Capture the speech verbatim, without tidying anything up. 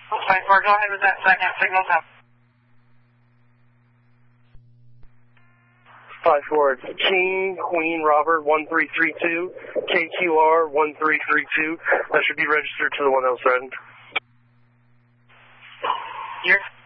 five four, go ahead with that second signal tap. five four, it's King, Queen, Robert, one three three two, K Q R, one three three two. That should be registered to the one that was threatened. Here.